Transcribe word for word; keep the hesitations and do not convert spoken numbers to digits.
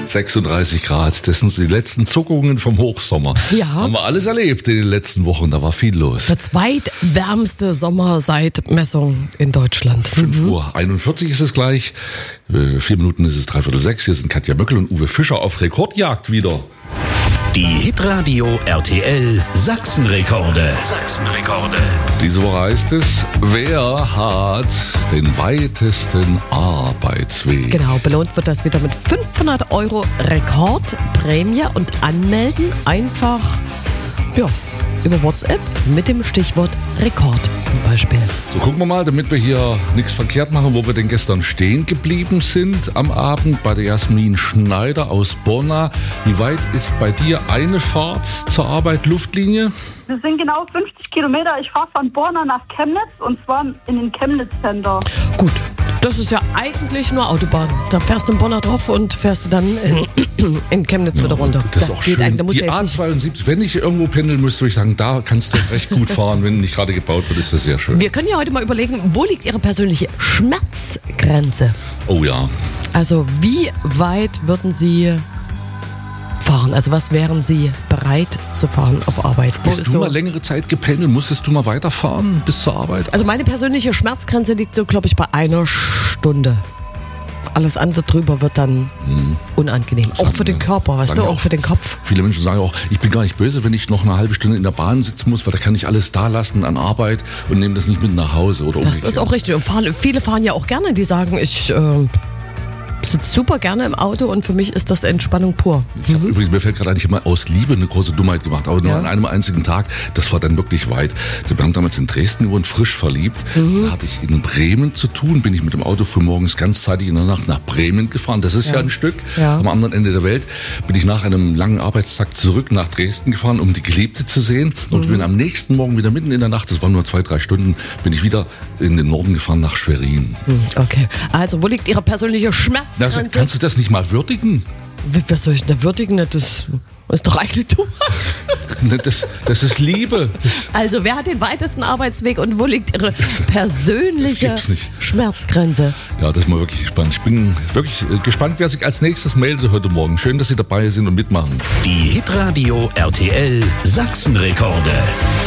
sechsunddreißig Grad, das sind so die letzten Zuckungen vom Hochsommer. Ja. Haben wir alles erlebt in den letzten Wochen, da war viel los. Der zweitwärmste Sommer seit Messung in Deutschland. fünf Uhr einundvierzig ist es gleich, äh, vier Minuten ist es dreiviertel sechs. Hier sind Katja Möckel und Uwe Fischer auf Rekordjagd wieder. Die Hitradio R T L Sachsenrekorde. Sachsenrekorde. Diese Woche heißt es, wer hat den weitesten Arbeitsweg? Genau, belohnt wird das wieder mit fünfhundert Euro Rekordprämie und anmelden einfach, ja, über WhatsApp mit dem Stichwort Rekord zum Beispiel. So, gucken wir mal, damit wir hier nichts verkehrt machen, wo wir denn gestern stehen geblieben sind am Abend bei der Jasmin Schneider aus Borna. Wie weit ist bei dir eine Fahrt zur Arbeit Luftlinie? Das sind genau fünfzig Kilometer. Ich fahre von Borna nach Chemnitz und zwar in den Chemnitz Center. Gut, das ist ja eigentlich nur Autobahn. Da fährst du in Bonner drauf und fährst du dann in, in Chemnitz wieder runter. Das, ist auch geht schön. eigentlich. Da musst Die du jetzt A nicht- zweiundsiebzig, wenn ich irgendwo pendeln müsste, würde ich sagen, da kannst du recht gut fahren. Wenn nicht gerade gebaut wird, ist das sehr schön. Wir können ja heute mal überlegen, wo liegt Ihre persönliche Schmerzgrenze? Oh ja. Also wie weit würden Sie fahren? Also was wären Sie bereit zu fahren auf Arbeit? Wo Bist ist du so- mal längere Zeit gependelt? Musstest du mal weiterfahren bis zur Arbeit? Also meine persönliche Schmerzgrenze liegt so, glaube ich, bei einer Stunde. Alles andere drüber wird dann unangenehm. Auch für den Körper, weißt Sagen du, ja auch für den Kopf. Viele Menschen sagen auch, ich bin gar nicht böse, wenn ich noch eine halbe Stunde in der Bahn sitzen muss, weil da kann ich alles da lassen an Arbeit und nehme das nicht mit nach Hause oder Das umgekehrt. ist auch richtig. Und fahren, viele fahren ja auch gerne, die sagen, ich äh, sitze super gerne im Auto und für mich ist das Entspannung pur. Ich habe übrigens, mir fällt gerade ein, ich habe mal aus Liebe eine große Dummheit gemacht, aber nur Ja. an einem einzigen Tag. Das war dann wirklich weit. Wir haben damals in Dresden gewohnt, frisch verliebt. Da hatte ich in Bremen zu tun, bin ich mit dem Auto früh morgens ganzzeitig in der Nacht nach Bremen gefahren. Das ist ja, ein Stück Ja. am anderen Ende der Welt. Bin ich nach einem langen Arbeitstag zurück nach Dresden gefahren, um die Geliebte zu sehen. Und bin am nächsten Morgen wieder mitten in der Nacht, das waren nur zwei, drei Stunden, bin ich wieder in den Norden gefahren nach Schwerin. Okay. Also, wo liegt Ihre persönliche Also, Schmerzgrenze? kannst du das nicht mal würdigen? Wie, was soll ich denn da würdigen? Das ist doch eigentlich Dummheit. Das, das ist Liebe. Das, Also, wer hat den weitesten Arbeitsweg und wo liegt Ihre persönliche Das gibt's nicht. Schmerzgrenze? ja, das ist mal wirklich gespannt. Ich bin wirklich äh, gespannt, wer sich als nächstes meldet heute Morgen. Schön, dass Sie dabei sind und mitmachen. Die Hitradio R T L Sachsenrekorde.